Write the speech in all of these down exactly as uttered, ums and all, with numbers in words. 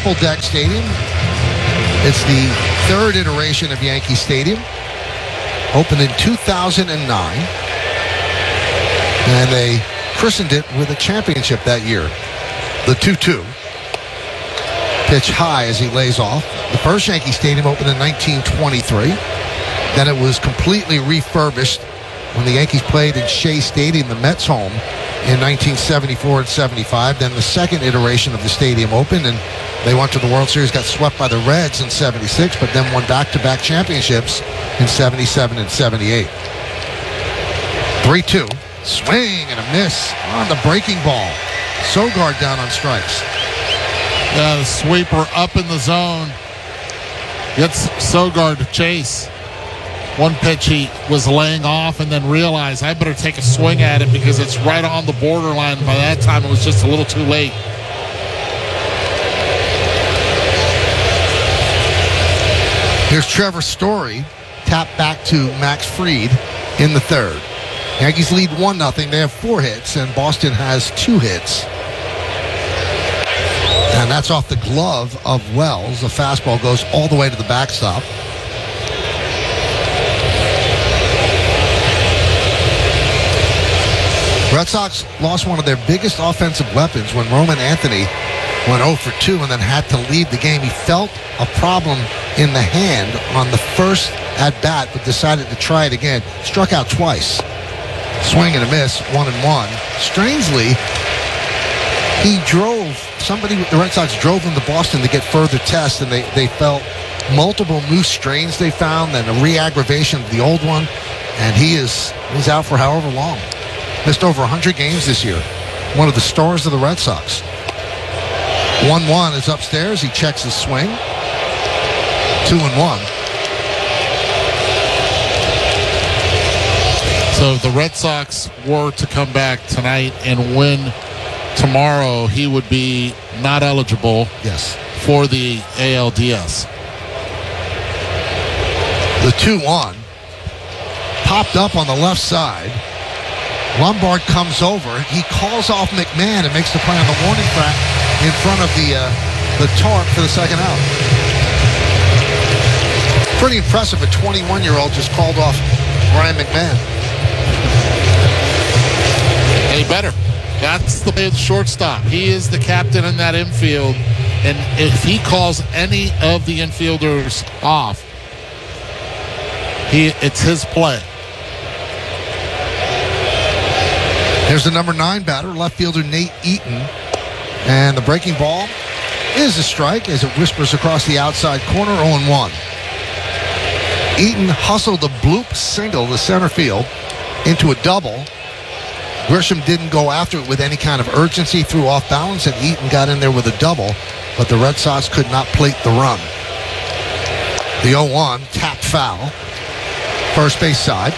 triple-deck stadium. It's the third iteration of Yankee Stadium. Opened in two thousand nine. And they christened it with a championship that year. The two two. Pitch high as he lays off. The first Yankee Stadium opened in nineteen twenty-three. Then it was completely refurbished when the Yankees played in Shea Stadium, the Mets' home, in nineteen seventy-four and seventy-five. Then the second iteration of the stadium opened, and they went to the World Series, got swept by the Reds in seventy-six, but then won back-to-back championships in seventy-seven and seventy-eight. three two. Swing and a miss on the breaking ball. Sogard down on strikes. Yeah, the sweeper up in the zone. Gets Sogard to chase. One pitch he was laying off and then realized I better take a swing at it because it's right on the borderline. By that time, it was just a little too late. Here's Trevor Story. Tap back to Max Fried in the third. Yankees lead one nothing. They have four hits, and Boston has two hits. And that's off the glove of Wells. The fastball goes all the way to the backstop. Red Sox lost one of their biggest offensive weapons when Roman Anthony went oh for two and then had to leave the game. He felt a problem in the hand on the first at-bat, but decided to try it again. Struck out twice. Swing and a miss, one and one. Strangely, he drove, somebody with the Red Sox drove him to Boston to get further tests, and they, they felt multiple new strains they found and a re-aggravation of the old one, and he is he's out for however long. Missed over one hundred games this year. One of the stars of the Red Sox. one one is upstairs. He checks his swing. two and one. So if the Red Sox were to come back tonight and win tomorrow, he would be not eligible Yes. for the A L D S. The two one. Popped up on the left side. Lombard comes over. He calls off McMahon and makes the play on the warning track in front of the uh, the tarp for the second out. Pretty impressive. A twenty-one-year-old just called off Ryan McMahon. Any better? That's the play of the shortstop. He is the captain in that infield, and if he calls any of the infielders off, he it's his play. Here's the number nine batter, left fielder Nate Eaton. And the breaking ball is a strike as it whispers across the outside corner, oh and one. Eaton hustled a bloop single to center field into a double. Grisham didn't go after it with any kind of urgency, threw off balance, and Eaton got in there with a double, but the Red Sox could not plate the run. The oh one, tapped foul, first base side.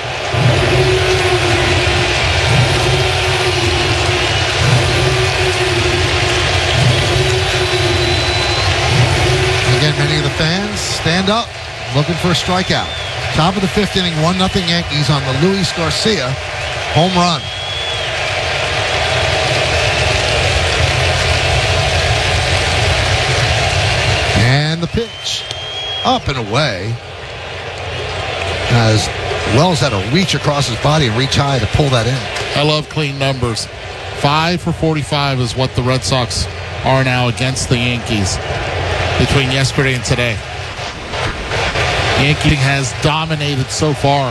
Again, many of the fans stand up looking for a strikeout. Top of the fifth inning, one nothing Yankees on the Luis Garcia home run. And the pitch up and away as Wells had to reach across his body and reach high to pull that in. I love clean numbers. Five for forty-five is what the Red Sox are now against the Yankees between yesterday and today. Yankee has dominated so far.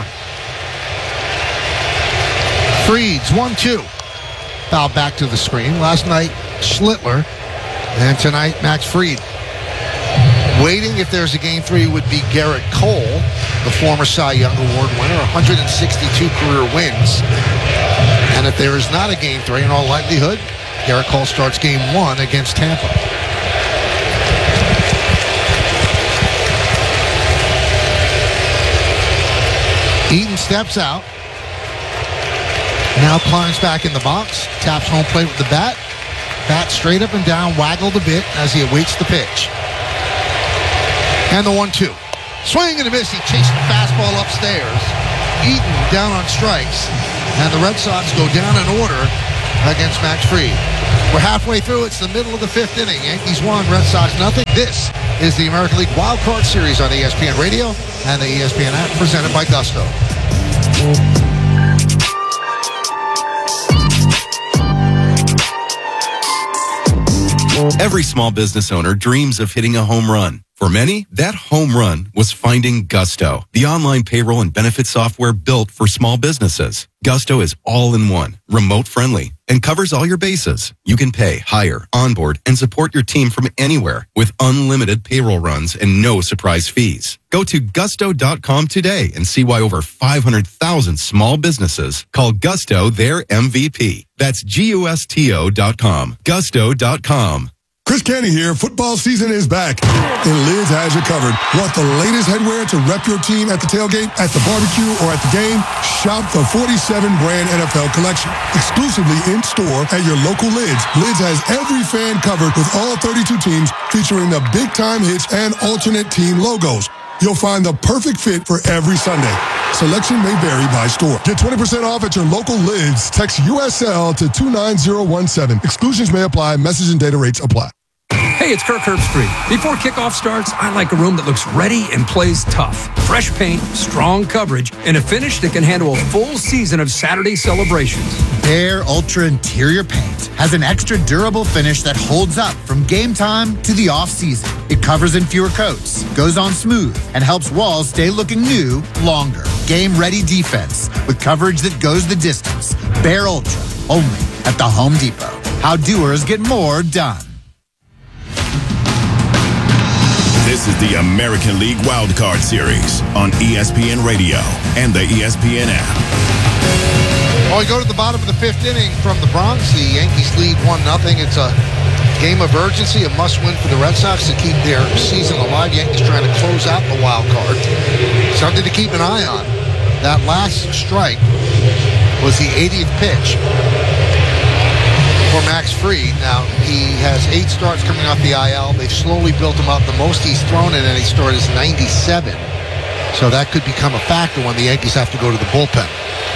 Freeds, one two. Foul back to the screen. Last night, Schlittler. And tonight, Max Fried. Waiting if there's a game three would be Garrett Cole, the former Cy Young Award winner, one hundred sixty-two career wins. And if there is not a game three, in all likelihood, Garrett Cole starts game one against Tampa. Eaton steps out. Now climbs back in the box. Taps home plate with the bat. Bat straight up and down, waggled a bit as he awaits the pitch. And the one two. Swing and a miss. He chased the fastball upstairs. Eaton down on strikes. And the Red Sox go down in order against Max Fried. We're halfway through. It's the middle of the fifth inning. Yankees won, Red Sox nothing. This is the American League Wild Card Series on E S P N Radio and the E S P N app, presented by Gusto. Every small business owner dreams of hitting a home run. For many, that home run was finding Gusto, the online payroll and benefit software built for small businesses. Gusto is all-in-one, remote-friendly, and covers all your bases. You can pay, hire, onboard, and support your team from anywhere with unlimited payroll runs and no surprise fees. Go to gusto dot com today and see why over five hundred thousand small businesses call Gusto their M V P. That's G U S T O dot com. gusto dot com. Chris Canty here. Football season is back, and Lids has you covered. Want the latest headwear to rep your team at the tailgate, at the barbecue, or at the game? Shop the forty-seven brand N F L collection. Exclusively in-store at your local Lids. Lids has every fan covered with all thirty-two teams, featuring the big-time hits and alternate team logos. You'll find the perfect fit for every Sunday. Selection may vary by store. Get twenty percent off at your local Lids. Text U S L to two nine zero one seven. Exclusions may apply. Message and data rates apply. Hey, it's Kirk Herbstreit. Before kickoff starts, I like a room that looks ready and plays tough. Fresh paint, strong coverage, and a finish that can handle a full season of Saturday celebrations. Behr Ultra Interior Paint has an extra durable finish that holds up from game time to the off-season. It covers in fewer coats, goes on smooth, and helps walls stay looking new longer. Game-ready defense with coverage that goes the distance. Behr Ultra, only at the Home Depot. How doers get more done. This is the American League Wild Card Series on E S P N Radio and the E S P N app. Well, we go to the bottom of the fifth inning from the Bronx. The Yankees lead one nothing. It's a game of urgency, a must-win for the Red Sox to keep their season alive. Yankees trying to close out the wild card. Something to keep an eye on. That last strike was the eightieth pitch for Max Fried. Now, he has eight starts coming off the I L. They've slowly built him up. The most he's thrown in any start is ninety-seven. So that could become a factor when the Yankees have to go to the bullpen.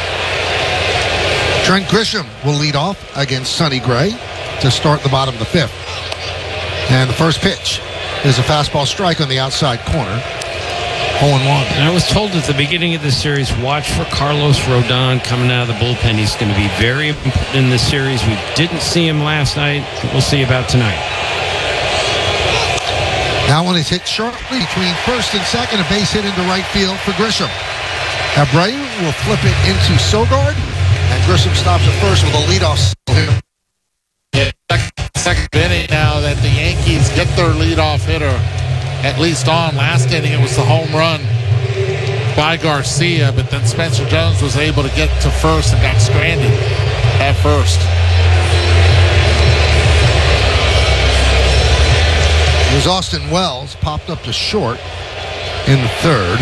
Trent Grisham will lead off against Sonny Gray to start the bottom of the fifth. And the first pitch is a fastball strike on the outside corner. oh and one. And I was told at the beginning of the series, watch for Carlos Rodon coming out of the bullpen. He's going to be very important in this series. We didn't see him last night. We'll see about tonight. That one is hit sharply between first and second. A base hit into right field for Grisham. Abreu will flip it into Sogard, and Grisham stops at first with a leadoff single. Yeah, second inning now that the Yankees get their leadoff hitter at least on. Last inning it was the home run by Garcia, but then Spencer Jones was able to get to first and got stranded at first. It was Austin Wells, popped up to short in the third.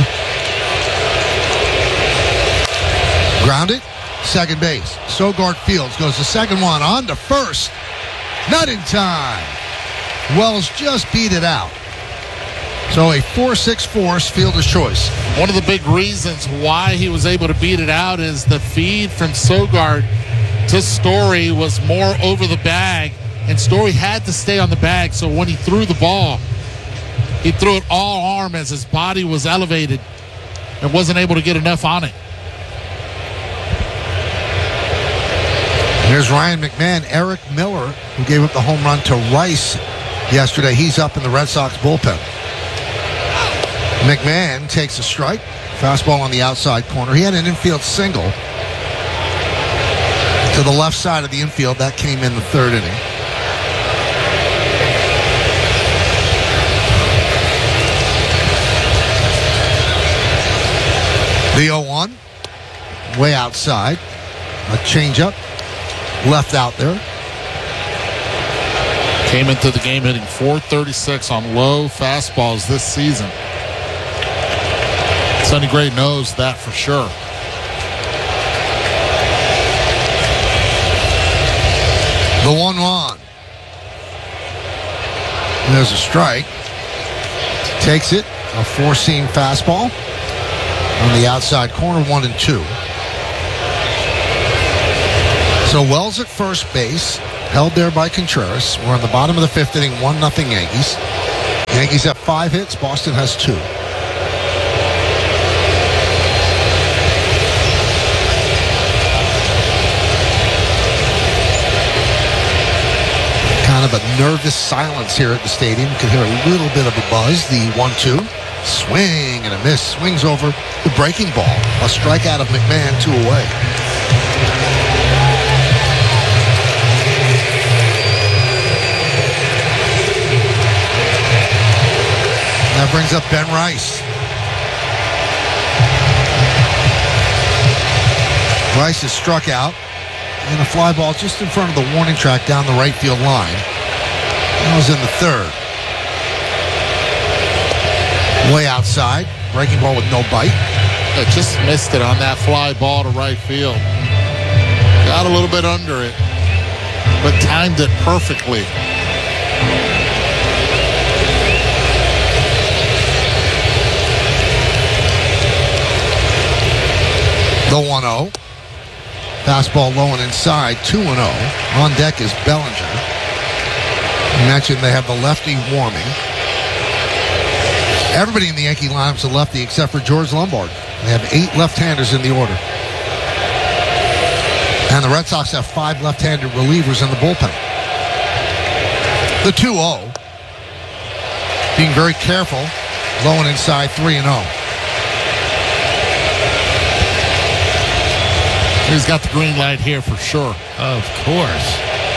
Grounded, second base. Sogard Fields goes the second one on to first. Not in time. Wells just beat it out. So a four six force, fielder's choice. One of the big reasons why he was able to beat it out is the feed from Sogard to Story was more over the bag, and Story had to stay on the bag. So when he threw the ball, he threw it all arm as his body was elevated and wasn't able to get enough on it. Here's Ryan McMahon. Eric Miller, who gave up the home run to Rice yesterday, he's up in the Red Sox bullpen. McMahon takes a strike. Fastball on the outside corner. He had an infield single to the left side of the infield. That came in the third inning. The oh one, way outside. A changeup left out there. Came into the game hitting four thirty-six on low fastballs this season. Sonny Gray knows that for sure. The one one. There's a strike. Takes it. A four-seam fastball on the outside corner, one and two. So Wells at first base. held there by Contreras. We're on the bottom of the fifth inning, one nothing Yankees. Yankees have five hits. Boston has two. Kind of a nervous silence here at the stadium. You can hear a little bit of a buzz. The one two. Swing and a miss. Swings over the breaking ball. A strikeout of McMahon, two away. That brings up Ben Rice. Rice is struck out. And a fly ball just in front of the warning track down the right field line. That was in the third. Way outside. Breaking ball with no bite. I just missed it on that fly ball to right field. Got a little bit under it, but timed it perfectly. The one oh. Fastball low and inside, two and oh. On deck is Bellinger. You mentioned they have the lefty warming. Everybody in the Yankee lineup's a lefty except for George Lombard. They have eight left-handers in the order. And the Red Sox have five left-handed relievers in the bullpen. The two oh. Being very careful. Low and inside, three and oh. He's got the green light here for sure. Of course.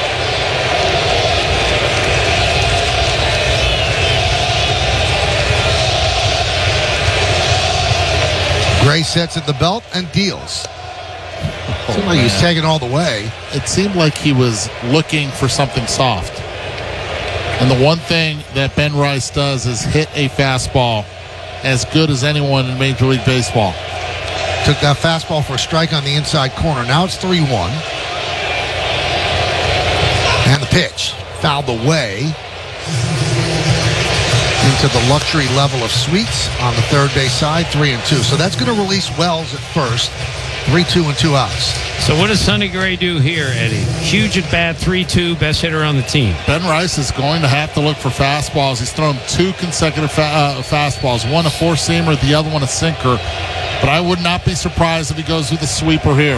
Gray sets at the belt and deals. Oh, seemed like he's taking all the way. It seemed like he was looking for something soft. And the one thing that Ben Rice does is hit a fastball as good as anyone in Major League Baseball. Took that fastball for a strike on the inside corner. Now it's three one. And the pitch fouled away into the luxury level of suites on the third base side, three and two. So that's going to release Wells at first. Three, two, and two outs. So what does Sonny Gray do here, Eddie? Huge at bat, three two, best hitter on the team. Ben Rice is going to have to look for fastballs. He's thrown two consecutive fa- uh, fastballs, one a four-seamer, the other one a sinker. But I would not be surprised if he goes with a sweeper here.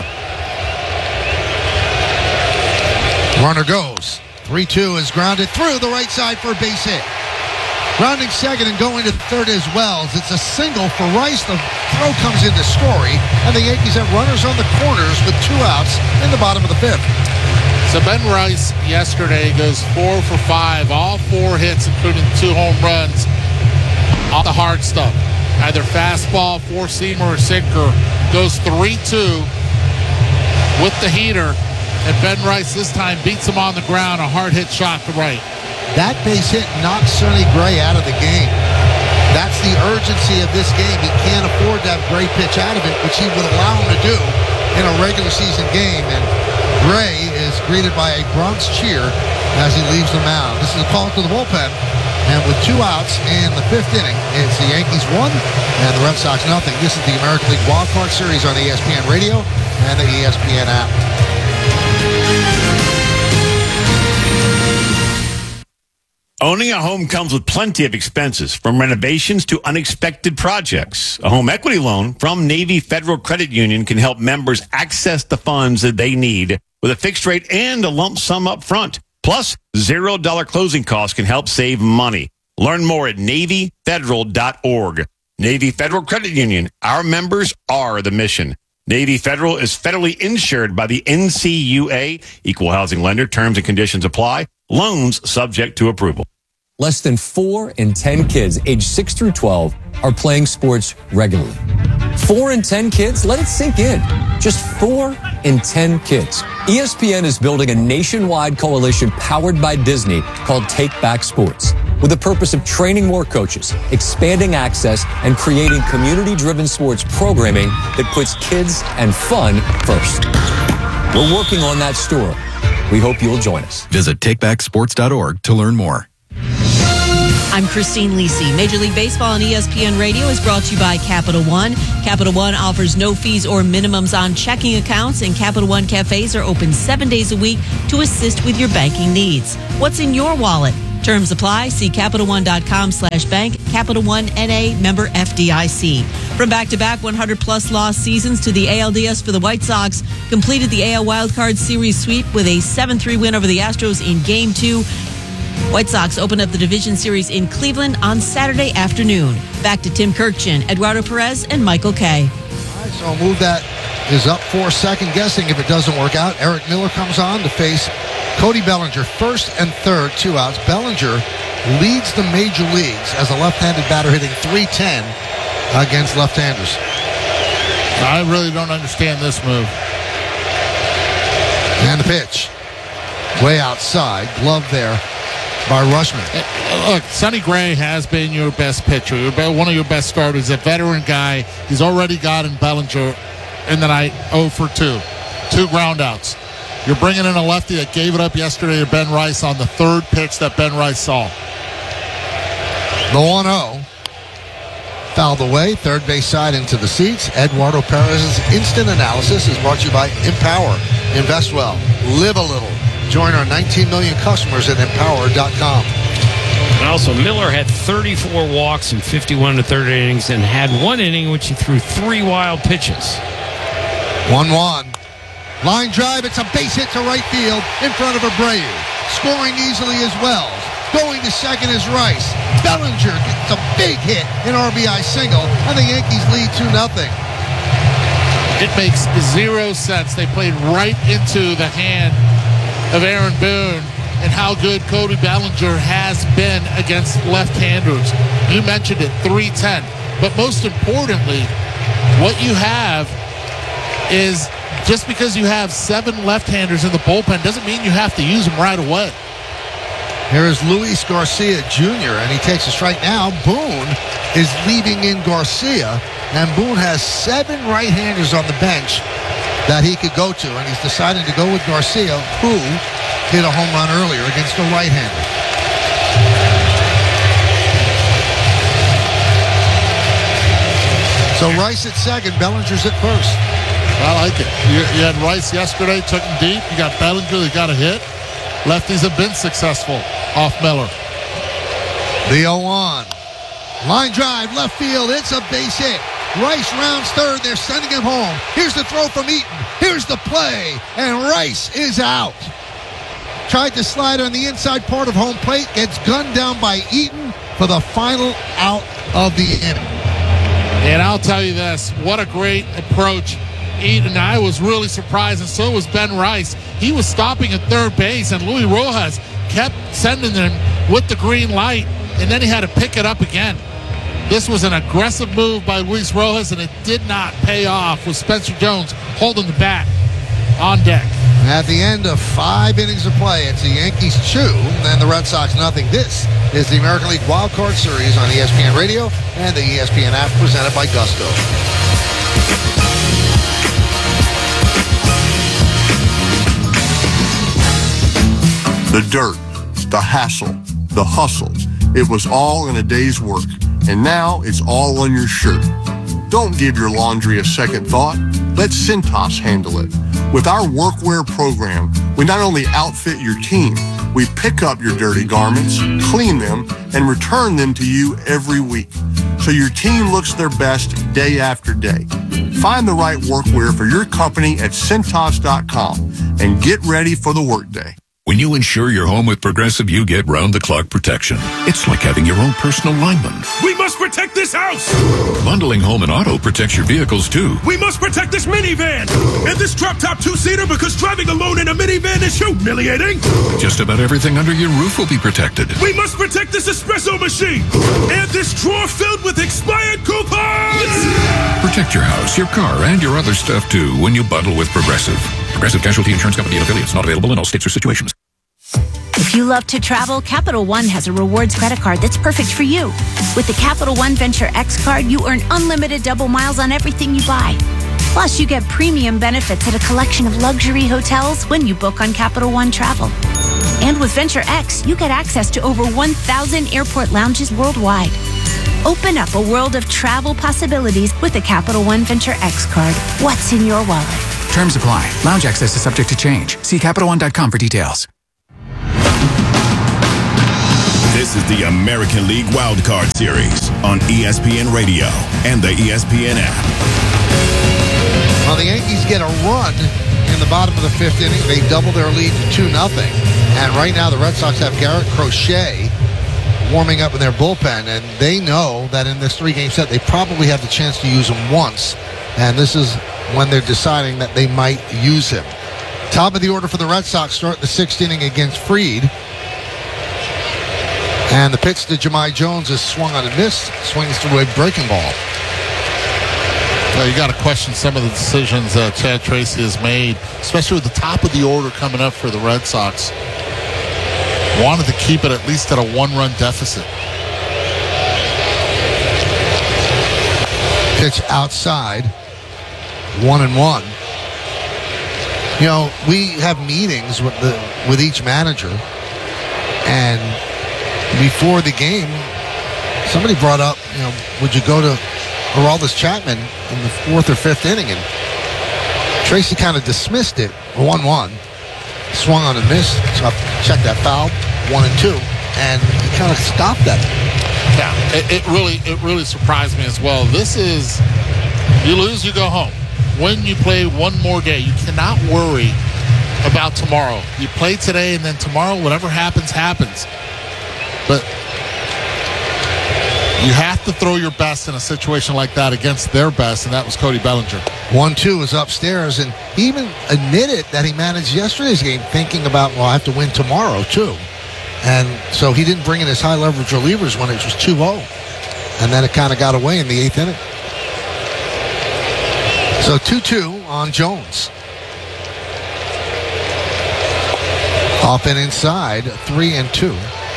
Runner goes. three two is grounded through the right side for a base hit. Grounding second and going to third is Wells. It's a single for Rice. The throw comes into Story, and the Yankees have runners on the corners with two outs in the bottom of the fifth. So Ben Rice yesterday goes four for five, all four hits, including two home runs, all the hard stuff. Either fastball, four-seamer, or sinker. Goes three two with the heater, and Ben Rice this time beats him on the ground, a hard hit shot to right. That base hit knocked Sonny Gray out of the game. That's the urgency of this game. He can't afford to have Gray pitch out of it, which he would allow him to do in a regular season game. And Gray is greeted by a Bronx cheer as he leaves the mound. This is a call to the bullpen. And with two outs in the fifth inning, it's the Yankees one and the Red Sox nothing. This is the American League Wild Card Series on E S P N Radio and the E S P N app. Owning a home comes with plenty of expenses, from renovations to unexpected projects. A home equity loan from Navy Federal Credit Union can help members access the funds that they need with a fixed rate and a lump sum up front. Plus, zero dollar closing costs can help save money. Learn more at Navy Federal dot org. Navy Federal Credit Union. Our members are the mission. Navy Federal is federally insured by the N C U A. Equal housing lender. Terms and conditions apply. Loans subject to approval. Less than four in ten kids aged six through twelve are playing sports regularly. Four in ten kids? Let it sink in. Just four in ten kids. E S P N is building a nationwide coalition powered by Disney called Take Back Sports, with the purpose of training more coaches, expanding access, and creating community-driven sports programming that puts kids and fun first. We're working on that story. We hope you'll join us. Visit take back sports dot org to learn more. I'm Christine Lisi. Major League Baseball on E S P N Radio is brought to you by Capital One. Capital One offers no fees or minimums on checking accounts, and Capital One cafes are open seven days a week to assist with your banking needs. What's in your wallet? Terms apply. See CapitalOne.com slash bank. Capital One N A, member F D I C. From back-to-back one hundred plus loss seasons to the A L D S for the White Sox, completed the A L Wildcard Series sweep with a seven three win over the Astros in Game two. White Sox open up the division series in Cleveland on Saturday afternoon. Back to Tim Kirkchin, Eduardo Perez, and Michael Kay. All right, so a move that is up for second guessing if it doesn't work out. Eric Miller comes on to face Cody Bellinger, first and third, two outs. Bellinger leads the major leagues as a left-handed batter, hitting three ten against left-handers. I really don't understand this move. And the pitch. Way outside. Glove there by Rushman. Look, Sonny Gray has been your best pitcher, one of your best starters, a veteran guy. He's already gotten Bellinger in the night oh for two. Two ground outs. You're bringing in a lefty that gave it up yesterday to Ben Rice on the third pitch that Ben Rice saw. The one oh. Fouled away, third base side into the seats. Eduardo Perez's instant analysis is brought to you by Empower. Invest well. Live a little. Join our nineteen million customers at empower dot com. And also, Miller had thirty-four walks in fifty-one to third innings and had one inning in which he threw three wild pitches. one one. Line drive, it's a base hit to right field in front of Abreu. Scoring easily as well. Going to second is Rice. Bellinger gets a big hit, an R B I single, and the Yankees lead two nothing. It makes zero sense. They played right into the hand of Aaron Boone and how good Cody Bellinger has been against left-handers. You mentioned it, three ten. But most importantly, what you have is just because you have seven left-handers in the bullpen doesn't mean you have to use them right away. Here is Luis Garcia Junior, and he takes a strike now. Boone is leaving in Garcia, and Boone has seven right-handers on the bench that he could go to, and he's decided to go with Garcia, who hit a home run earlier against a right-hander. So Rice at second, Bellinger's at first. I like it. You, you had Rice yesterday, took him deep. You got Bellinger, that got a hit. Lefties have been successful off Miller. The oh one. Line drive, left field. It's a base hit. Rice rounds third. They're sending him home. Here's the throw from Eaton. Here's the play. And Rice is out. Tried to slide on the inside part of home plate. Gets gunned down by Eaton for the final out of the inning. And I'll tell you this. What a great approach. Eaton, I was really surprised, and so was Ben Rice. He was stopping at third base, and Luis Rojas kept sending them with the green light, and then he had to pick it up again. This was an aggressive move by Luis Rojas, and it did not pay off with Spencer Jones holding the bat on deck. At the end of five innings of play, it's the Yankees two and the Red Sox nothing. This is the American League Wild Card Series on E S P N Radio and the E S P N app, presented by Gusto. The dirt, the hassle, the hustle. It was all in a day's work, and now it's all on your shirt. Don't give your laundry a second thought. Let Cintas handle it. With our workwear program, we not only outfit your team, we pick up your dirty garments, clean them, and return them to you every week, so your team looks their best day after day. Find the right workwear for your company at Cintas dot com and get ready for the workday. When you insure your home with Progressive, you get round-the-clock protection. It's like having your own personal lineman. We must protect this house! Bundling home and auto protects your vehicles, too. We must protect this minivan! And this drop-top two-seater, because driving alone in a minivan is humiliating! Just about everything under your roof will be protected. We must protect this espresso machine! And this drawer filled with expired coupons! Protect your house, your car, and your other stuff, too, when you bundle with Progressive. Progressive Casualty Insurance Company and affiliates. Not available in all states or situations. If you love to travel, Capital One has a rewards credit card that's perfect for you. With the Capital One Venture X card, you earn unlimited double miles on everything you buy. Plus, you get premium benefits at a collection of luxury hotels when you book on Capital One Travel. And with Venture X, you get access to over one thousand airport lounges worldwide. Open up a world of travel possibilities with the Capital One Venture X card. What's in your wallet? Terms apply. Lounge access is subject to change. See Capital One dot com for details. This is the American League Wildcard Series on E S P N Radio and the E S P N app. Well, the Yankees get a run in the bottom of the fifth inning. They double their lead to two nothing. And right now the Red Sox have Garrett Crochet warming up in their bullpen, and they know that in this three-game set they probably have the chance to use him once. And this is when they're deciding that they might use him. Top of the order for the Red Sox start the sixth inning against Fried. And the pitch to Jahmai Jones is swung on and missed, swings through a breaking ball. Well, you got to question some of the decisions that Chad Tracy has made, especially with the top of the order coming up for the Red Sox. Wanted to keep it at least at a one-run deficit. Pitch outside, one and one. You know, we have meetings with the with each manager, and before the game, somebody brought up, you know, would you go to Aroldis Chapman in the fourth or fifth inning? And Tracy kind of dismissed it, one one. Swung on and missed. So check that foul, one and two, and he kind of stopped that. Yeah, it, it really, it really surprised me as well. This is, you lose, you go home. When you play one more day, you cannot worry about tomorrow. You play today, and then tomorrow, whatever happens, happens. But you have to throw your best in a situation like that against their best, and that was Cody Bellinger. one two is upstairs, and he even admitted that he managed yesterday's game thinking about, well, I have to win tomorrow, too. And so he didn't bring in his high-leverage relievers when it was two oh. And then it kind of got away in the eighth inning. So two two on Jones. Off and inside, three and two.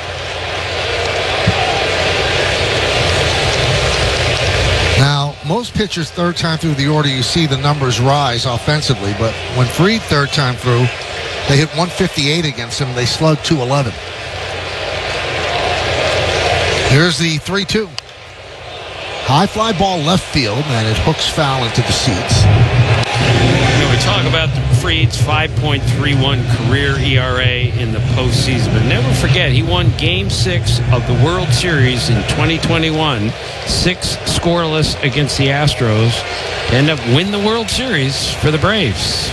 Now, most pitchers third time through the order, you see the numbers rise offensively, but when Fried third time through, they hit one fifty-eight against him. They slugged two eleven. Here's the three two. High fly ball left field, and it hooks foul into the seats. You know, we talk about the Fried's five point three one career E R A in the postseason, but never forget he won Game Six of the World Series in twenty twenty-one, six scoreless against the Astros, to end up win the World Series for the Braves.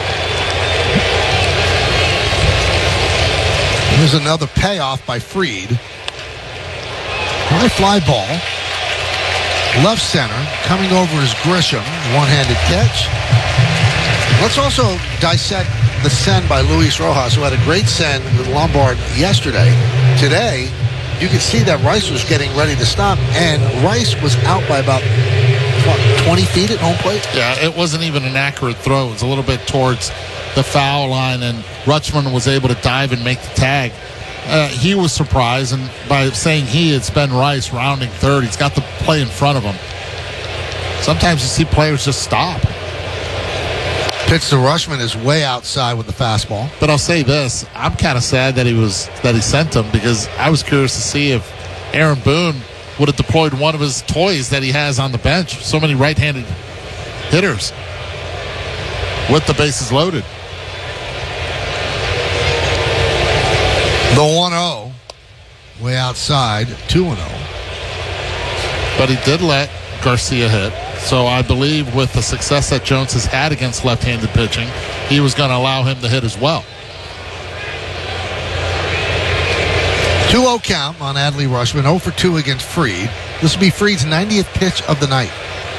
Here's another payoff by Fried. High fly ball, left center, coming over is Grisham, one-handed catch. Let's also dissect the send by Luis Rojas, who had a great send with Lombard yesterday. Today, you could see that Rice was getting ready to stop, and Rice was out by about, what, twenty feet at home plate? Yeah, it wasn't even an accurate throw. It was a little bit towards the foul line, and Rutschman was able to dive and make the tag. Uh, he was surprised, and by saying he, it's Ben Rice rounding third. He's got the play in front of him. Sometimes you see players just stop. Pitch to Rutschman is way outside with the fastball. But I'll say this: I'm kind of sad that he was that he sent him, because I was curious to see if Aaron Boone would have deployed one of his toys that he has on the bench. So many right-handed hitters with the bases loaded. The one oh, way outside, two and oh. But he did let Garcia hit. So I believe with the success that Jones has had against left-handed pitching, he was going to allow him to hit as well. two oh count on Adley Rutschman, oh for two against Fried. This will be Fried's ninetieth pitch of the night.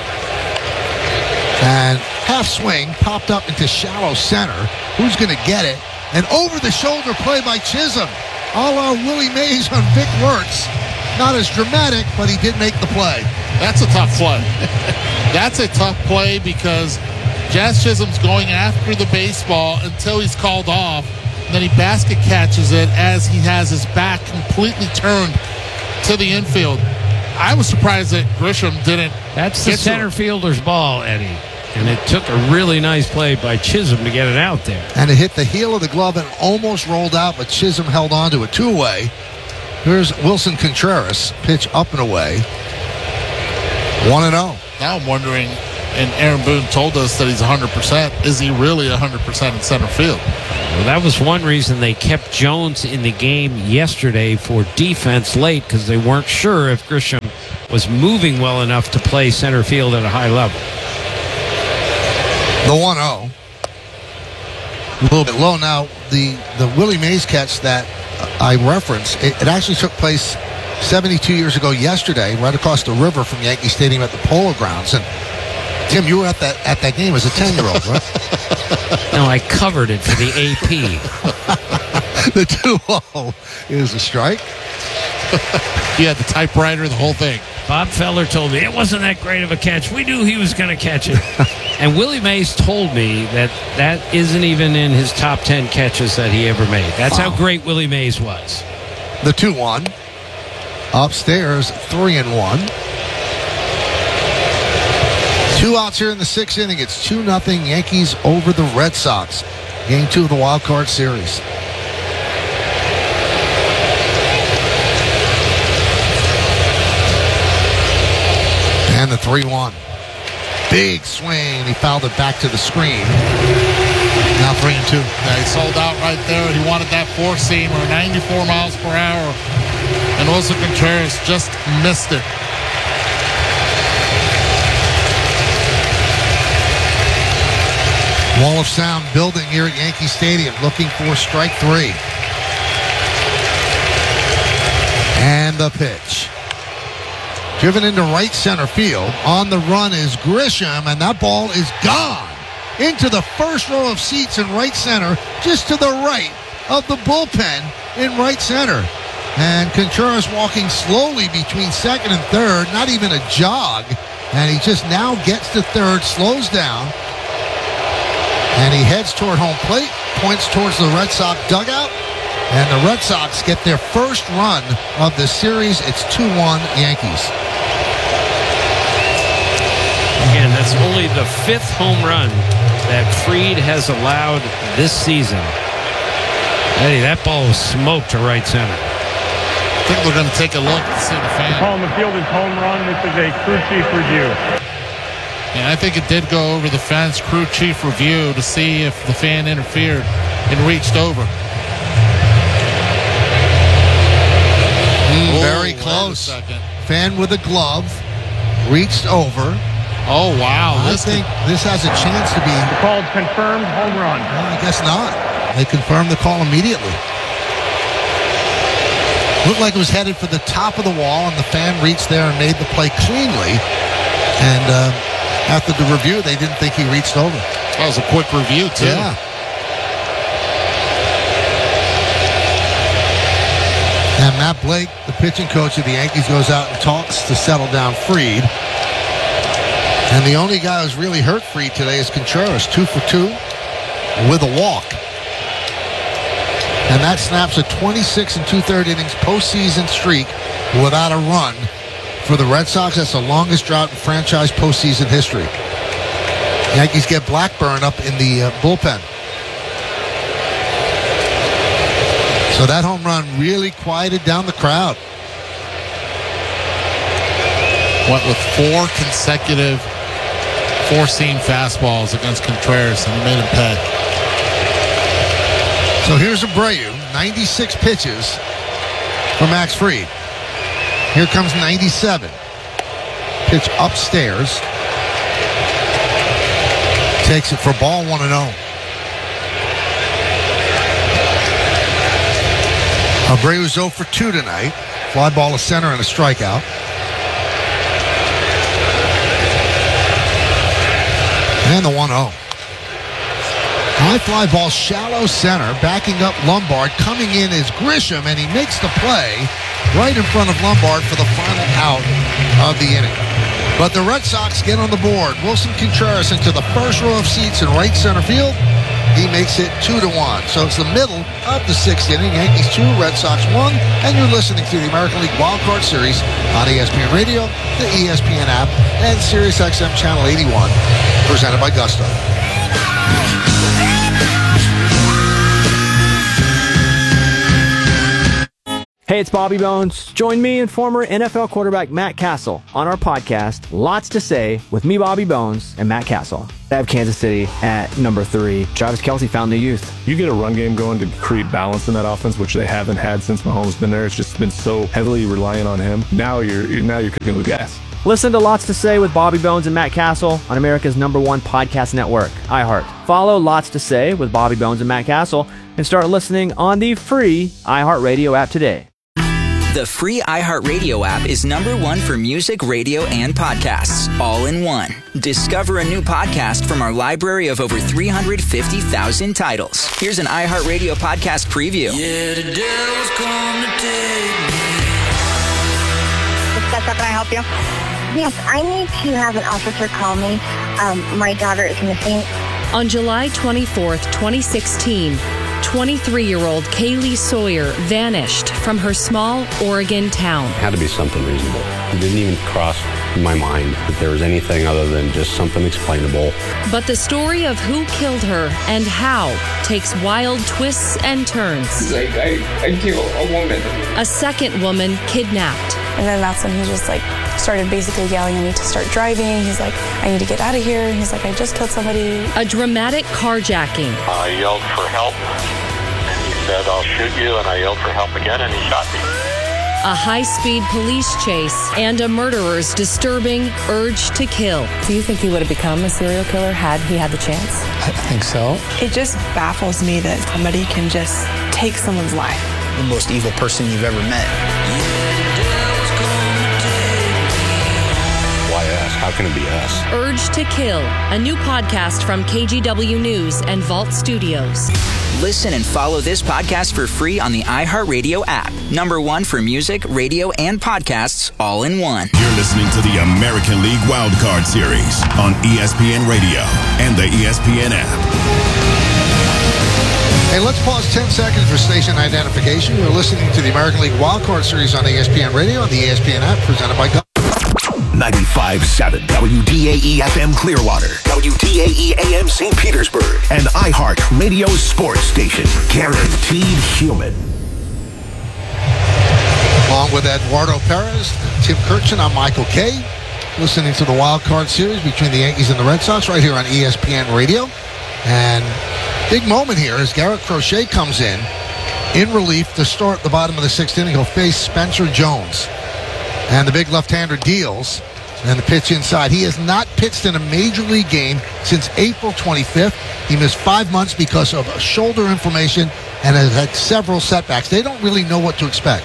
And half swing, popped up into shallow center. Who's going to get it? An over-the-shoulder play by Chisholm. A la Willie Mays on Vic Wertz. Not as dramatic, but he did make the play. That's a tough play. That's a tough play because Jazz Chisholm's going after the baseball until he's called off. And then he basket catches it as he has his back completely turned to the infield. I was surprised that Grisham didn't. That's the center fielder's ball, Eddie. And it took a really nice play by Chisholm to get it out there. And it hit the heel of the glove and almost rolled out, but Chisholm held on to it. Two away. Here's Wilson Contreras, pitch up and away. one and oh. Now I'm wondering, and Aaron Boone told us that he's one hundred percent. Is he really one hundred percent in center field? Well, that was one reason they kept Jones in the game yesterday for defense late, because they weren't sure if Grisham was moving well enough to play center field at a high level. The one oh. A little bit low now. The, the Willie Mays catch that I referenced, it, it actually took place seventy-two years ago yesterday, right across the river from Yankee Stadium at the Polo Grounds. And Tim, you were at that at that game as a ten-year-old, right? No, I covered it for the A P. The two oh is a strike. He had the typewriter, the whole thing. Bob Feller told me it wasn't that great of a catch. We knew he was going to catch it. And Willie Mays told me that that isn't even in his top ten catches that he ever made. That's wow. How great Willie Mays was. The two one. Upstairs, three and one. Two outs here in the sixth inning. It's two nothing Yankees over the Red Sox. Game two of the Wild Card Series. And the three one. Big swing. He fouled it back to the screen. Now three and two. Yeah, he sold out right there. He wanted that four-seamer, ninety-four miles per hour. And Wilson Contreras just missed it. Wall of sound building here at Yankee Stadium, looking for strike three. And the pitch. Driven into right center field. On the run is Grisham, and that ball is gone into the first row of seats in right center, just to the right of the bullpen in right center. And Contreras walking slowly between second and third, not even a jog. And he just now gets to third, slows down, and he heads toward home plate, points towards the Red Sox dugout, and the Red Sox get their first run of the series. It's two one Yankees. Again, that's only the fifth home run that Fried has allowed this season. Eddie, that ball was smoked to right center. I think we're going to take a look to see the fan. Call on the field is home run. This is a crew chief review. And I think it did go over the fence, crew chief review, to see if the fan interfered and reached over. Mm, oh, very close. Fan with a glove reached over. Oh, wow. I this think could... this has a chance to be... The call confirmed home run. Well, I guess not. They confirmed the call immediately. Looked like it was headed for the top of the wall, and the fan reached there and made the play cleanly. And uh, after the review, they didn't think he reached over. That was a quick review, too. Yeah. And Matt Blake, the pitching coach of the Yankees, goes out and talks to settle down Fried. And the only guy who's really hurt Fried today is Contreras, two for two with a walk. And that snaps a twenty-six and two-thirds innings postseason streak without a run for the Red Sox. That's the longest drought in franchise postseason history. Yankees get Blackburn up in the uh, bullpen. So that home run really quieted down the crowd. Went with four consecutive four-seam fastballs against Contreras, and he made him pay. So here's Abreu, ninety-six pitches for Max Fried. Here comes ninety-seven. Pitch upstairs. Takes it for ball one and oh. Abreu's oh for two tonight. Fly ball to center and a strikeout. And the one oh. High fly ball, shallow center, backing up Lombard. Coming in is Grisham, and he makes the play right in front of Lombard for the final out of the inning. But the Red Sox get on the board. Wilson Contreras into the first row of seats in right center field. he makes it two to one. So it's the middle of the sixth inning. Yankees two, Red Sox one, and you're listening to the American League Wild Card Series on E S P N Radio, the E S P N app, and Sirius X M Channel eighty-one, presented by Gusto. Hey, it's Bobby Bones. Join me and former N F L quarterback Matt Castle on our podcast, Lots to Say, with me, Bobby Bones, and Matt Castle. I have Kansas City at number three. Travis Kelce found the youth. You get a run game going to create balance in that offense, which they haven't had since Mahomes been there. It's just been so heavily reliant on him. Now you're now you're cooking with gas. Listen to Lots to Say with Bobby Bones and Matt Castle on America's number one podcast network, iHeart. Follow Lots to Say with Bobby Bones and Matt Castle and start listening on the free iHeartRadio app today. The free iHeartRadio app is number one for music, radio, and podcasts, all in one. Discover a new podcast from our library of over three hundred fifty thousand titles. Here's an iHeartRadio podcast preview. Yeah, the devil's come to take me. Can I help you? Yes, I need to have an officer call me. Um, my daughter is missing. On July twenty-fourth, twenty sixteen, twenty-three-year-old Kaylee Sawyer vanished from her small Oregon town. It had to be something reasonable. It didn't even cross my mind that there was anything other than just something explainable. But the story of who killed her and how takes wild twists and turns. Like, I, I killed a woman. A second woman kidnapped. And then that's when he just like started basically yelling at me to start driving. He's like, I need to get out of here. And he's like, I just killed somebody. A dramatic carjacking. I yelled for help. And he said, I'll shoot you. And I yelled for help again, and he shot me. A high-speed police chase and a murderer's disturbing urge to kill. Do you think he would have become a serial killer had he had the chance? I think so. It just baffles me that somebody can just take someone's life. The most evil person you've ever met. Why us? How can it be us? Urge to Kill, a new podcast from K G W News and Vault Studios. Listen and follow this podcast for free on the iHeartRadio app. Number one for music, radio, and podcasts, all in one. You're listening to the American League Wild Card Series on E S P N Radio and the E S P N app. Hey, let's pause ten seconds for station identification. You're listening to the American League Wild Card Series on E S P N Radio and the E S P N app, presented by God. ninety-five point seven W D A E F M Clearwater, W D A E A M Saint Petersburg, and iHeart Radio Sports Station. Guaranteed human. Along with Eduardo Perez, Tim Kirchin, I'm Michael Kay. Listening to the Wild Card Series between the Yankees and the Red Sox right here on E S P N Radio. And big moment here as Garrett Crochet comes in, in relief to start the bottom of the sixth inning. He'll face Spencer Jones. And the big left-hander deals. And the pitch inside. He has not pitched in a major league game since April twenty-fifth. He missed five months because of shoulder inflammation and has had several setbacks. They don't really know what to expect.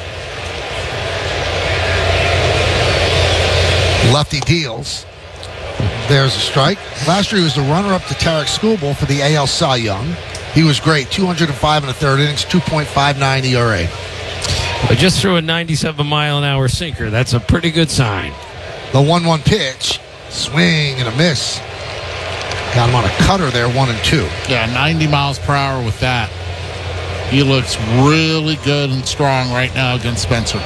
Lefty deals. There's a strike. Last year he was the runner-up to Tarek Skubal for the A L Cy Young. He was great. two hundred five and a third innings, two point five nine E R A. I just threw a ninety-seven mile an hour sinker. That's a pretty good sign. The one one pitch. Swing and a miss. Got him on a cutter there, one and two. Yeah, ninety miles per hour with that. He looks really good and strong right now against Spencer.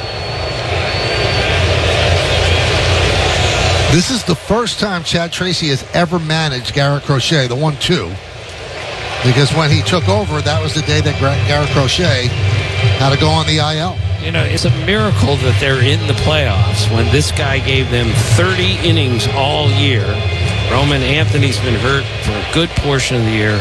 This is the first time Chad Tracy has ever managed Garrett Crochet, the one two. Because when he took over, that was the day that Garrett Crochet had to go on the I L. You know, it's a miracle that they're in the playoffs when this guy gave them thirty innings all year. Roman Anthony's been hurt for a good portion of the year.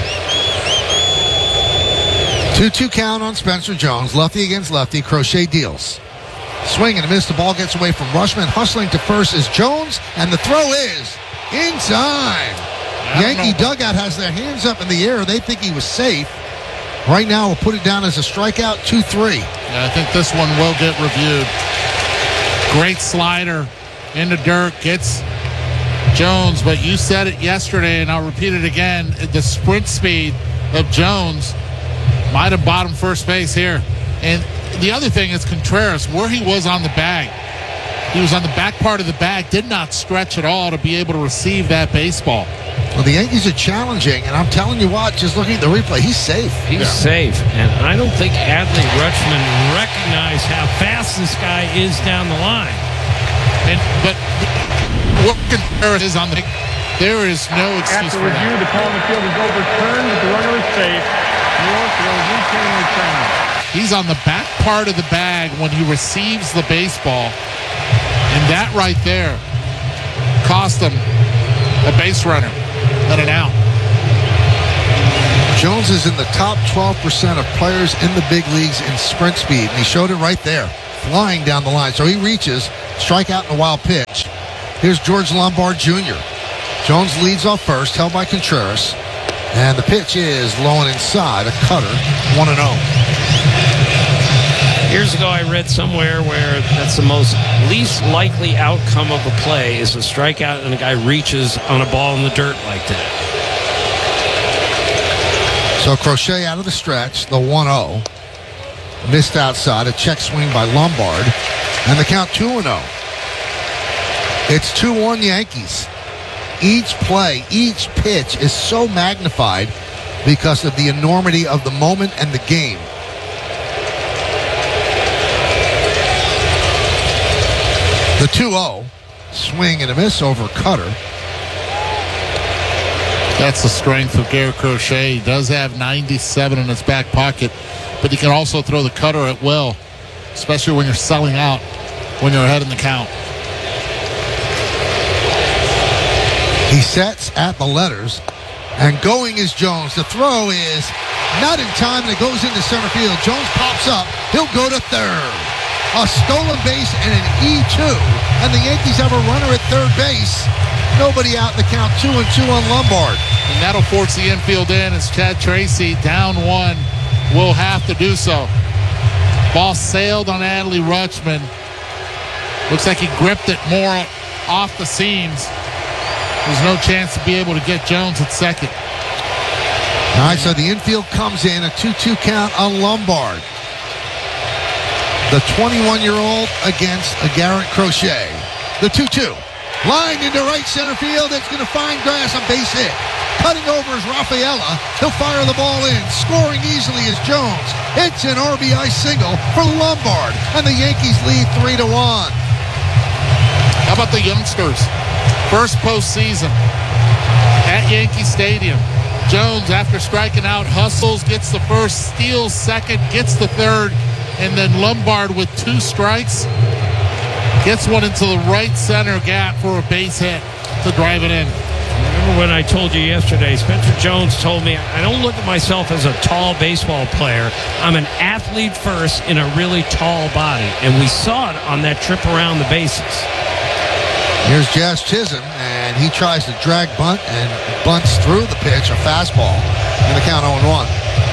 two two count on Spencer Jones. Lefty against lefty. Crochet deals. Swing and a miss. The ball gets away from Rushman. Hustling to first is Jones. And the throw is in time. Yankee dugout has their hands up in the air. They think he was safe. Right now, we'll put it down as a strikeout, two three. Yeah, I think this one will get reviewed. Great slider into dirt. Gets Jones, but you said it yesterday, and I'll repeat it again. The sprint speed of Jones might have bottomed first base here. And the other thing is Contreras, where he was on the bag. He was on the back part of the bag, did not stretch at all to be able to receive that baseball. Well, the Yankees are challenging, and I'm telling you what, just looking at the replay, he's safe. He's yeah. safe, and I don't think Adley Rutschman recognized how fast this guy is down the line. And but what is on the there is no excuse After for review, that. the call on the field is overturned, but the runner is safe. York will retain the center. He's on the back part of the bag when he receives the baseball, and that right there cost him a base runner and an out. Jones is in the top twelve percent of players in the big leagues in sprint speed, and he showed it right there, flying down the line. So he reaches, strikeout and a wild pitch. Here's George Lombard Junior Jones leads off first, held by Contreras, and the pitch is low and inside, a cutter, one and oh. Years ago, I read somewhere where that's the most least likely outcome of a play is a strikeout and a guy reaches on a ball in the dirt like that. So Crochet out of the stretch, the one oh. Missed outside, a check swing by Lombard, and the count two and oh. It's two one Yankees. Each play, each pitch is so magnified because of the enormity of the moment and the game. The two oh, swing and a miss over Cutter. That's the strength of Garrett Crochet. He does have ninety-seven in his back pocket, but he can also throw the cutter at will, especially when you're selling out, when you're ahead in the count. He sets at the letters, and going is Jones. The throw is not in time, and it goes into center field. Jones pops up. He'll go to third. A stolen base and an E two, and the Yankees have a runner at third base. Nobody out in the count, two and two on Lombard. And that'll force the infield in as Chad Tracy, down one, will have to do so. Ball sailed on Adley Rutschman. Looks like he gripped it more off the seams. There's no chance to be able to get Jones at second. All right, so the infield comes in, a two two count on Lombard. The twenty-one-year-old against a Garrett Crochet. The two two. Lined into right center field. It's going to find grass, a base hit. Cutting over is Rafaela. He'll fire the ball in. Scoring easily is Jones. It's an R B I single for Lombard. And the Yankees lead three to one. How about the youngsters? First postseason at Yankee Stadium. Jones, after striking out, hustles, gets the first, steals second, gets the third, and then Lombard with two strikes gets one into the right center gap for a base hit to drive it in. Remember when I told you yesterday, Spencer Jones told me, I don't look at myself as a tall baseball player. I'm an athlete first in a really tall body. And we saw it on that trip around the bases. Here's Jazz Chisholm, and he tries to drag bunt and bunts through the pitch, a fastball, and the count oh and one.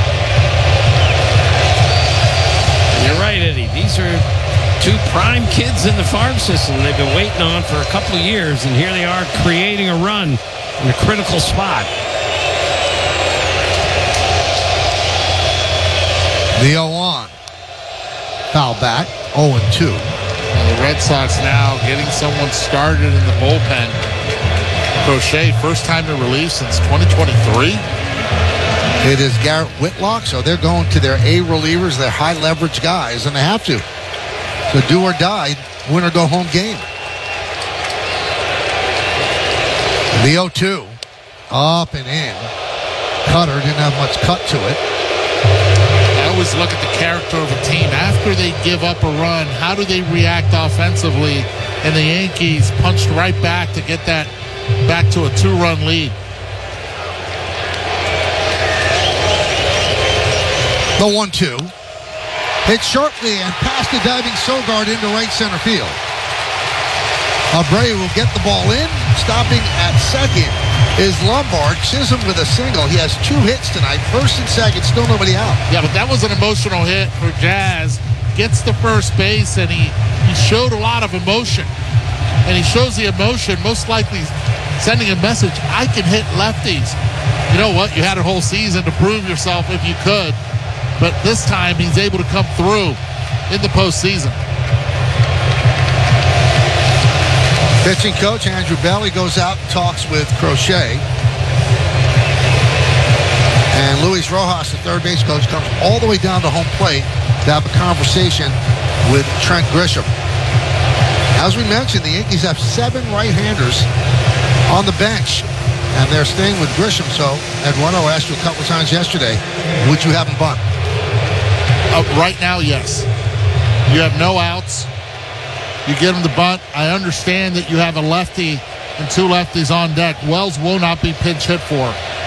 You're right, Eddie. These are two prime kids in the farm system they've been waiting on for a couple of years, and here they are creating a run in a critical spot. The oh one. Foul back, oh and two. The Red Sox now getting someone started in the bullpen. Crochet, first time to relief since twenty twenty-three. It is Garrett Whitlock, so they're going to their A relievers, their high leverage guys, and they have to. So do or die, win or go home game. The oh two, up and in. Cutter didn't have much cut to it. I always look at the character of a team. After they give up a run, how do they react offensively? And the Yankees punched right back to get that back to a two-run lead. The one two. Hit sharply and past the diving Sogard into right center field. Abreu will get the ball in. Stopping at second is Lombard. Chisholm with a single. He has two hits tonight. First and second, still nobody out. Yeah, but that was an emotional hit for Jazz. Gets the first base, and he, he showed a lot of emotion. And he shows the emotion, most likely sending a message, I can hit lefties. You know what? You had a whole season to prove yourself if you could. But this time, he's able to come through in the postseason. Pitching coach Andrew Bailey goes out and talks with Crochet. And Luis Rojas, the third base coach, comes all the way down to home plate to have a conversation with Trent Grisham. As we mentioned, the Yankees have seven right-handers on the bench, and they're staying with Grisham. So, Eduardo asked you a couple of times yesterday, would you have him bunt? Uh, right now, yes. You have no outs. You get him the bunt. I understand that you have a lefty and two lefties on deck. Wells will not be pinch hit for.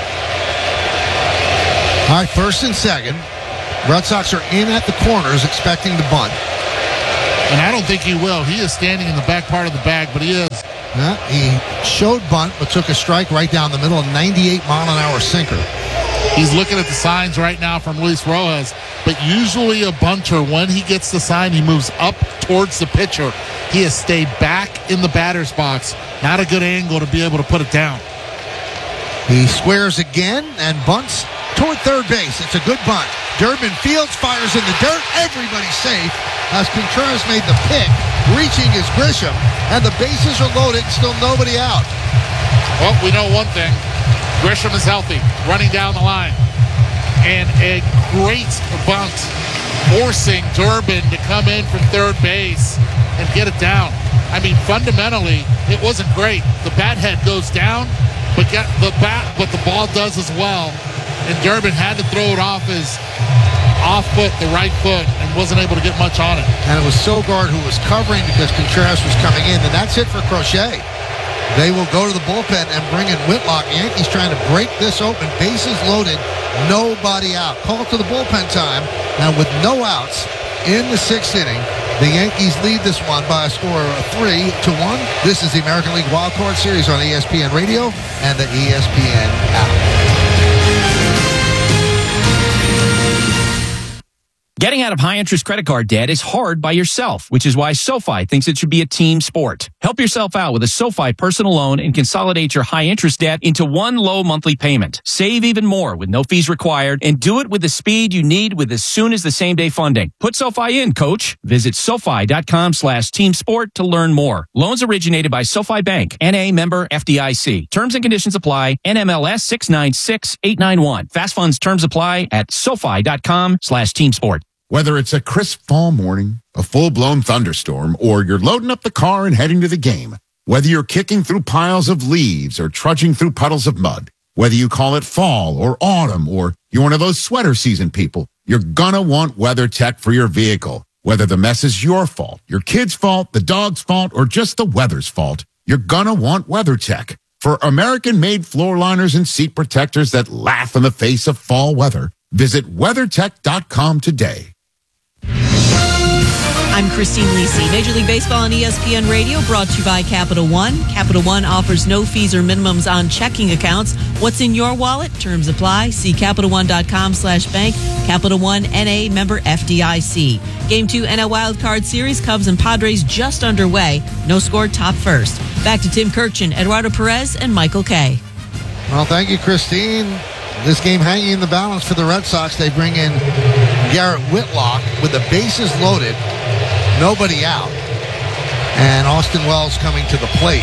All right, first and second. Red Sox are in at the corners expecting to bunt. And I don't think he will. He is standing in the back part of the bag, but he is. Yeah, he showed bunt, but took a strike right down the middle, a ninety-eight mile an hour sinker. He's looking at the signs right now from Luis Rojas, but usually a bunter, when he gets the sign, he moves up towards the pitcher. He has stayed back in the batter's box. Not a good angle to be able to put it down. He squares again and bunts toward third base. It's a good bunt. Durbin Fields fires in the dirt. Everybody's safe as Contreras made the pick, reaching his Grisham, and the bases are loaded, still nobody out. Well, we know one thing. Grisham is healthy, running down the line. And a great bunt, forcing Durbin to come in from third base and get it down. I mean, fundamentally, it wasn't great. The bat head goes down, but get the bat, but the ball does as well. And Durbin had to throw it off his off foot, the right foot, and wasn't able to get much on it. And it was Sogard who was covering because Contreras was coming in, and that's it for Crochet. They will go to the bullpen and bring in Whitlock. The Yankees trying to break this open. Bases loaded, nobody out. Call to the bullpen time. Now with no outs in the sixth inning, the Yankees lead this one by a score of three to one. This is the American League Wild Card Series on E S P N Radio and the E S P N app. Getting out of high-interest credit card debt is hard by yourself, which is why SoFi thinks it should be a team sport. Help yourself out with a SoFi personal loan and consolidate your high-interest debt into one low monthly payment. Save even more with no fees required, and do it with the speed you need with as soon as the same-day funding. Put SoFi in, coach. Visit SoFi.com slash team sport to learn more. Loans originated by SoFi Bank, N A member F D I C. Terms and conditions apply. N M L S six nine six eight nine one. Fast funds terms apply at SoFi.com slash team sport. Whether it's a crisp fall morning, a full-blown thunderstorm, or you're loading up the car and heading to the game, whether you're kicking through piles of leaves or trudging through puddles of mud, whether you call it fall or autumn, or you're one of those sweater season people, you're gonna want WeatherTech for your vehicle. Whether the mess is your fault, your kid's fault, the dog's fault, or just the weather's fault, you're gonna want WeatherTech. For American-made floor liners and seat protectors that laugh in the face of fall weather, visit WeatherTech dot com today. I'm Christine Lisi. Major League Baseball on E S P N Radio, brought to you by Capital One. Capital One offers no fees or minimums on checking accounts. What's in your wallet? Terms apply. See Capital One dot com slash bank. Capital One N A member F D I C. Game two N L Wildcard Series, Cubs and Padres just underway. No score, top first. Back to Tim Kirchin, Eduardo Perez, and Michael Kay. Well, thank you, Christine. This game hanging in the balance for the Red Sox. They bring in Garrett Whitlock with the bases loaded, nobody out, and Austin Wells coming to the plate.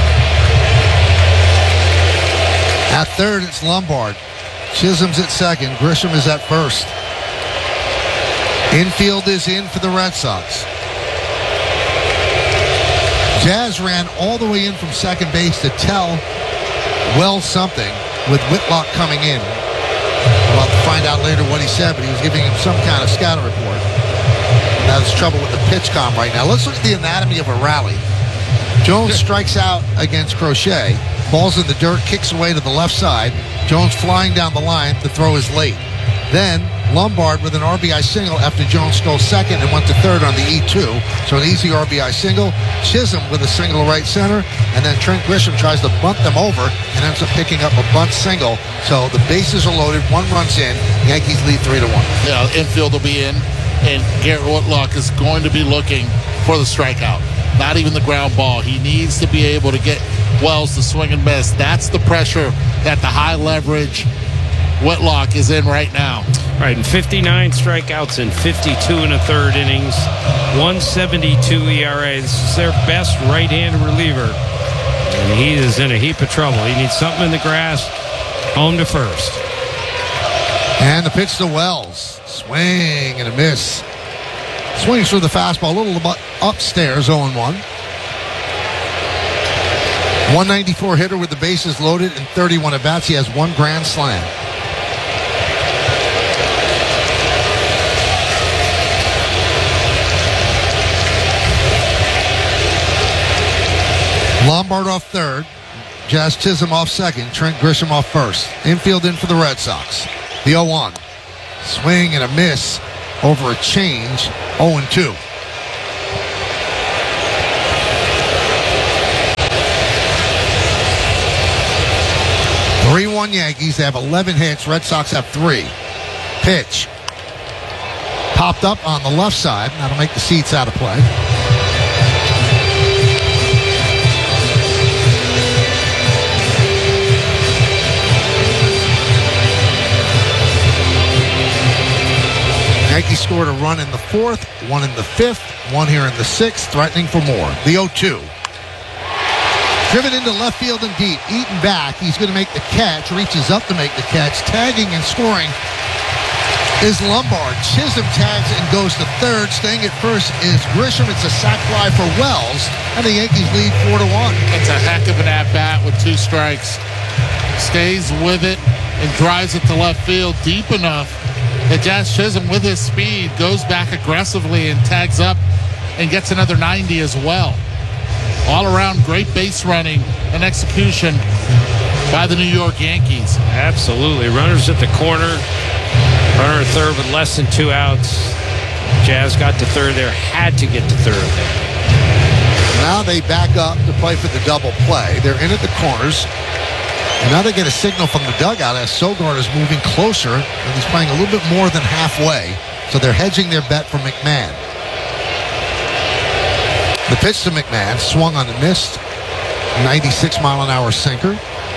At third, it's Lombard. Chisholm's at second. Grisham is at first. Infield is in for the Red Sox. Jazz ran all the way in from second base to tell Wells something, with Whitlock coming in. We'll have to find out later what he said, but he was giving him some kind of scouting report. That's trouble with the pitch com right now. Let's look at the anatomy of a rally. Jones strikes out against Crochet. Ball's in the dirt, kicks away to the left side. Jones flying down the line. The throw is late. Then Lombard with an R B I single after Jones stole second and went to third on the E two. So an easy R B I single. Chisholm with a single right center. And then Trent Grisham tries to bunt them over and ends up picking up a bunt single. So the bases are loaded. One runs in. Yankees lead three to one. Yeah, infield will be in. And Garrett Whitlock is going to be looking for the strikeout. Not even the ground ball. He needs to be able to get Wells to swing and miss. That's the pressure that the high leverage Whitlock is in right now. Right, and fifty-nine strikeouts in fifty-two and a third innings, one seventy-two E R A. This is their best right-handed reliever, and he is in a heap of trouble. He needs something in the grass. Home to first. And the pitch to Wells. Swing and a miss. Swings through the fastball, a little bit upstairs, oh and one. one ninety-four hitter with the bases loaded and thirty-one at-bats. He has one grand slam. Lombard off third. Jazz Chisholm off second. Trent Grisham off first. Infield in for the Red Sox. The oh one. Swing and a miss over a change. oh and two. three one Yankees. They have eleven hits. Red Sox have three. Pitch. Popped up on the left side. That'll make the seats out of play. Yankees scored a run in the fourth, one in the fifth, one here in the sixth, threatening for more. The oh two. Driven into left field and deep. Eaton back. He's going to make the catch. Reaches up to make the catch. Tagging and scoring is Lombard. Chisholm tags and goes to third. Staying at first is Grisham. It's a sac fly for Wells. And the Yankees lead four to one. It's a heck of an at-bat with two strikes. Stays with it and drives it to left field deep enough that Jazz Chisholm, with his speed, goes back aggressively and tags up and gets another ninety as well. All around, great base running and execution by the New York Yankees. Absolutely. Runners at the corner. Runner at third with less than two outs. Jazz got to third there. Had to get to third there. Now they back up to play for the double play. They're in at the corners. And now they get a signal from the dugout as Sogard is moving closer, and he's playing a little bit more than halfway. So they're hedging their bet for McMahon. The pitch to McMahon, swung on and missed. ninety-six mile an hour sinker.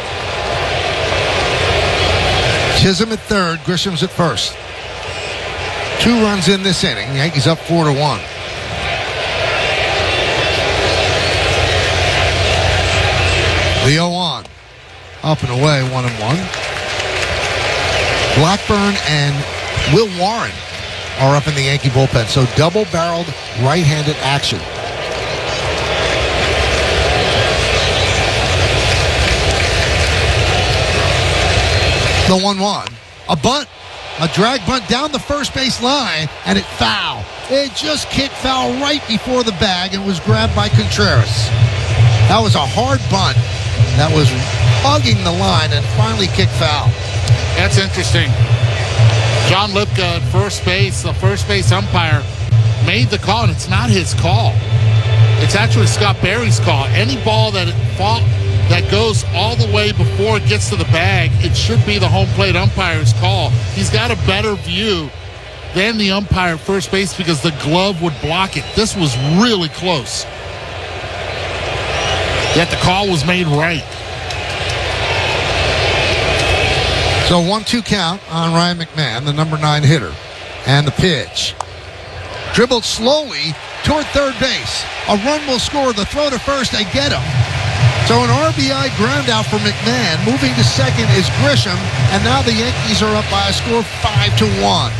Chisholm at third, Grisham's at first. Two runs in this inning. The Yankees up four to one. The oh one. Up and away, one and one. Blackburn and Will Warren are up in the Yankee bullpen. So double-barreled right-handed action. The one one. A bunt. A drag bunt down the first base line, and it foul. It just kicked foul right before the bag and was grabbed by Contreras. That was a hard bunt. That was hugging the line and finally kicked foul. That's interesting. John Lipka at first base, the first base umpire, made the call, and it's not his call. It's actually Scott Berry's call. Any ball that it fall, that goes all the way before it gets to the bag, it should be the home plate umpire's call. He's got a better view than the umpire at first base because the glove would block it. This was really close. Yet the call was made right. So one two count on Ryan McMahon, the number nine hitter. And the pitch. Dribbled slowly toward third base. A run will score. The throw to first, they get him. So an R B I ground out for McMahon. Moving to second is Grisham. And now the Yankees are up by a score of five to one.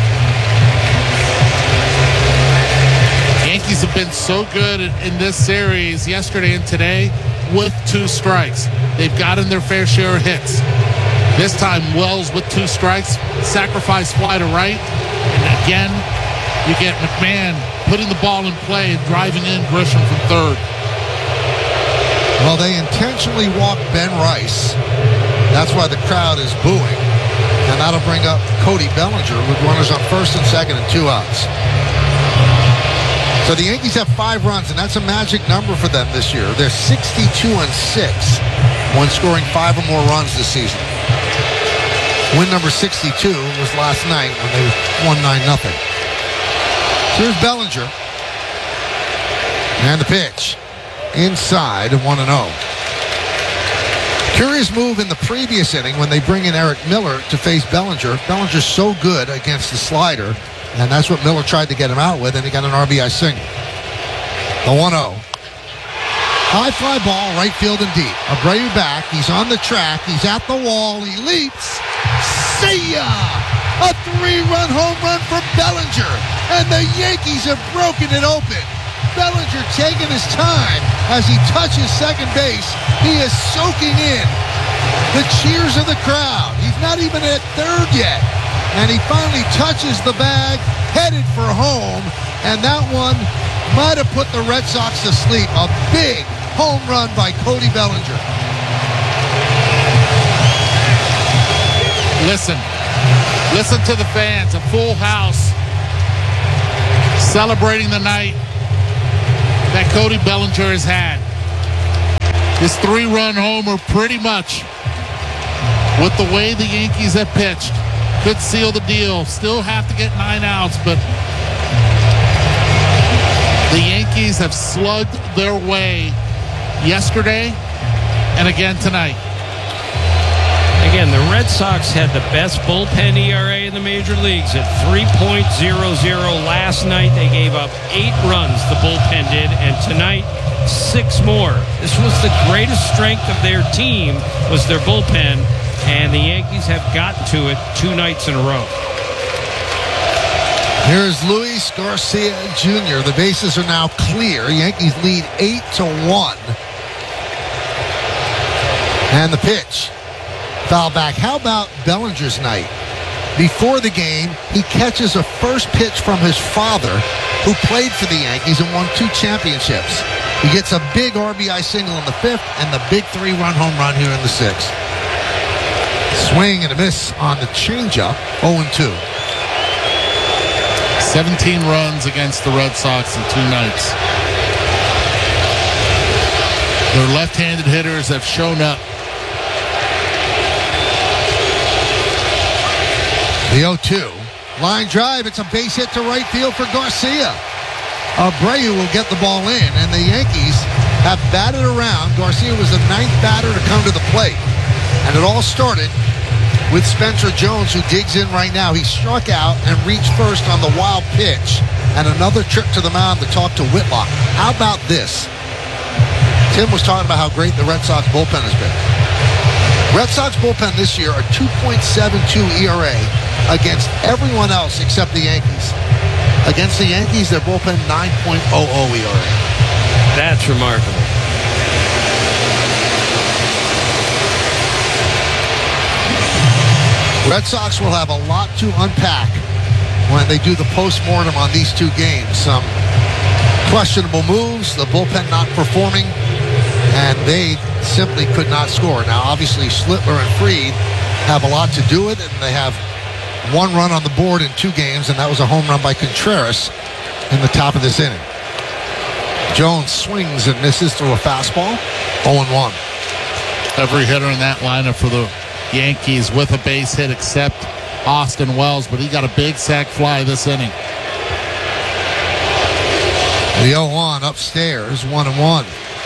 Yankees have been so good in this series yesterday and today with two strikes. They've gotten their fair share of hits. This time, Wells with two strikes, sacrifice fly to right, and again, you get McMahon putting the ball in play and driving in Grisham from third. Well, they intentionally walked Ben Rice. That's why the crowd is booing, and that'll bring up Cody Bellinger with runners on first and second and two outs. So the Yankees have five runs, and that's a magic number for them this year. They're sixty-two and six when scoring five or more runs this season. Win number sixty-two was last night when they won nine nothing. So here's Bellinger. And the pitch. Inside, one and oh. Curious move in the previous inning when they bring in Eric Miller to face Bellinger. Bellinger's so good against the slider, and that's what Miller tried to get him out with, and he got an R B I single. The one oh. High fly ball, right field and deep. Abreu back. He's on the track. He's at the wall. He leaps. See ya! A three-run home run for Bellinger, and the Yankees have broken it open. Bellinger taking his time as he touches second base. He is soaking in the cheers of the crowd. He's not even at third yet, and he finally touches the bag, headed for home, and that one might have put the Red Sox to sleep. A big home run by Cody Bellinger. Listen, listen to the fans, a full house celebrating the night that Cody Bellinger has had. His three-run homer pretty much with the way the Yankees have pitched could seal the deal. Still have to get nine outs, but the Yankees have slugged their way yesterday and again tonight. Again, the Red Sox had the best bullpen E R A in the major leagues at three point oh oh. Last night they gave up eight runs, the bullpen did, and tonight six more. This was the greatest strength of their team, was their bullpen, and the Yankees have gotten to it two nights in a row. Here's Luis Garcia Junior The bases are now clear. Yankees lead eight to one. And the pitch. Foul back. How about Bellinger's night? Before the game, he catches a first pitch from his father, who played for the Yankees and won two championships. He gets a big R B I single in the fifth and the big three-run home run here in the sixth. Swing and a miss on the changeup, oh and two. seventeen runs against the Red Sox in two nights. Their left-handed hitters have shown up. The oh two. Line drive. It's a base hit to right field for Garcia. Abreu will get the ball in, and the Yankees have batted around. Garcia was the ninth batter to come to the plate. And it all started with Spencer Jones, who digs in right now. He struck out and reached first on the wild pitch, and another trip to the mound to talk to Whitlock. How about this? Tim was talking about how great the Red Sox bullpen has been. Red Sox bullpen this year are two point seven two E R A against everyone else except the Yankees. Against the Yankees, their bullpen nine point oh oh E R A. That's remarkable. Red Sox will have a lot to unpack when they do the postmortem on these two games. Some questionable moves, the bullpen not performing, and they simply could not score. Now, obviously, Schlittler and Fried have a lot to do with it, and they have one run on the board in two games, and that was a home run by Contreras in the top of this inning. Jones swings and misses through a fastball, oh and one. Every hitter in that lineup for the Yankees with a base hit except Austin Wells, but he got a big sac fly this inning. The oh one upstairs, one and one.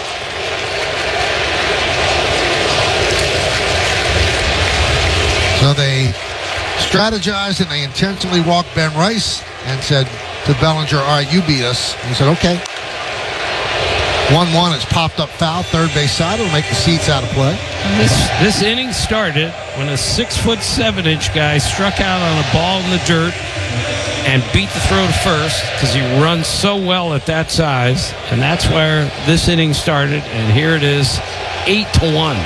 So they strategized and they intentionally walked Ben Rice and said to Bellinger, all right, you beat us. And he said, okay. one one is popped up foul, third base side. It'll make the seats out of play. This this inning started when a six foot seven inch guy struck out on a ball in the dirt and beat the throw to first because he runs so well at that size. And that's where this inning started. And here it is, eight to one.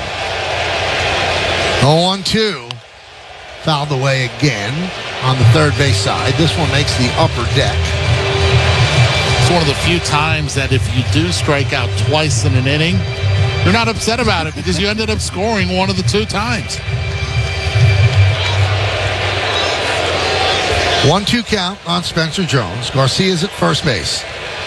oh one two. Fouled away again on the third base side. This one makes the upper deck. It's one of the few times that if you do strike out twice in an inning, you're not upset about it because you ended up scoring one of the two times. one two count on Spencer Jones. Garcia's at first base.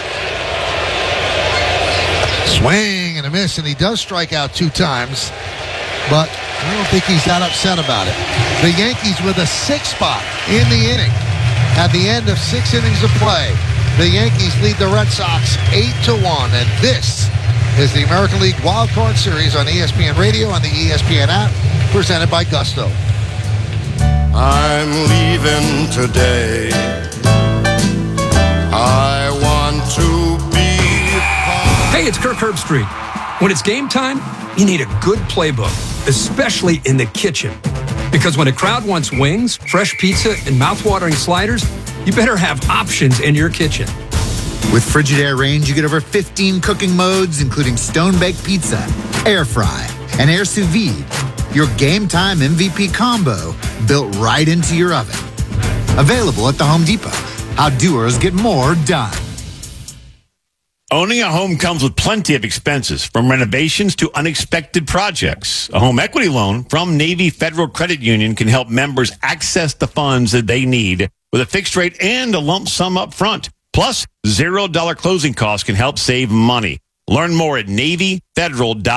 Swing and a miss, and he does strike out two times, but I don't think he's that upset about it. The Yankees with a six spot in the inning. At the end of six innings of play, the Yankees lead the Red Sox eight to one, and this is the American League Wild Card Series on E S P N Radio and the E S P N app, presented by Gusto. I'm leaving today. I want to be part. Hey, it's Kirk Herbstreit. When it's game time, you need a good playbook, especially in the kitchen. Because when a crowd wants wings, fresh pizza, and mouthwatering sliders, you better have options in your kitchen. With Frigidaire range, you get over fifteen cooking modes, including stone-baked pizza, air fry, and air sous vide. Your game time M V P combo built right into your oven. Available at the Home Depot. How doers get more done. Owning a home comes with plenty of expenses, from renovations to unexpected projects. A home equity loan from Navy Federal Credit Union can help members access the funds that they need with a fixed rate and a lump sum up front. Plus, zero dollar closing costs can help save money. Learn more at Navy Federal dot com.